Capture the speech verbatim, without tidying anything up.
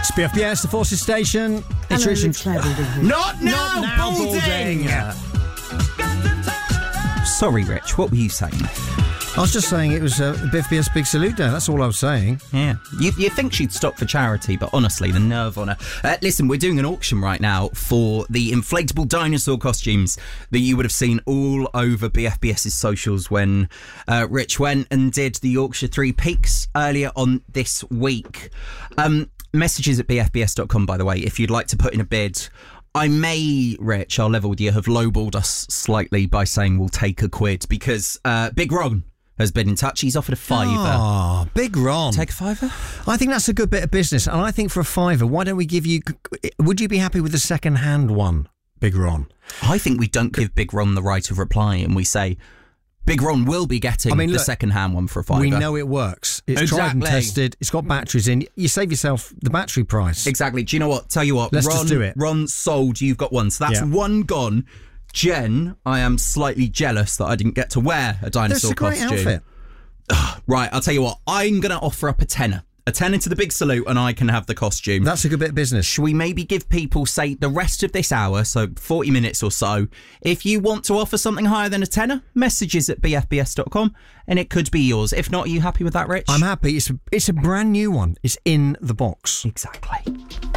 It's B F B S, the Forces Station. It's Hello, Rich and... Rich Cleveland. Not now, Not now, Balding! Balding. Sorry, Rich, what were you saying? I was just saying it was uh, B F B S Big Salute Day. That's all I was saying. Yeah. You, you think she'd stop for charity, but honestly, the nerve on her. Uh, listen, we're doing an auction right now for the inflatable dinosaur costumes that you would have seen all over BFBS's socials when uh, Rich went and did the Yorkshire Three Peaks earlier on this week. Um, messages at b f b s dot com, by the way, if you'd like to put in a bid. I may, Rich, I'll level with you, have lowballed us slightly by saying we'll take a quid because uh, Big Ron has been in touch. He's offered a fiver. Oh, Big Ron. Take a fiver? I think that's a good bit of business. And I think for a fiver, why don't we give you... Would you be happy with the second-hand one, Big Ron? I think we don't give Big Ron the right of reply and we say, Big Ron will be getting I mean, the look, second-hand one for a fiver. We know it works. It's exactly. tried and tested. It's got batteries in. You save yourself the battery price. Exactly. Do you know what? Tell you what. Let's Ron, just do it. Ron sold. You've got one. So that's yeah. one gone. Jen, I am slightly jealous that I didn't get to wear a dinosaur That's a great costume. outfit. Right, I'll tell you what. I'm going to offer up a tenner. A tenner to the Big Salute and I can have the costume. That's a good bit of business. Should we maybe give people, say, the rest of this hour, so forty minutes or so, if you want to offer something higher than a tenner, messages at b f b s dot com and it could be yours. If not, are you happy with that, Rich? I'm happy. It's a, it's a brand new one. It's in the box. Exactly.